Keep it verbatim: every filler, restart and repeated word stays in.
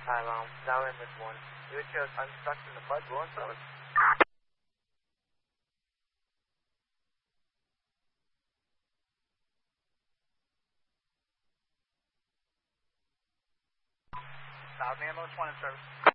Hi, Mom. Now in this one. You just unstuck in the mud going service. South Ambulance one in service.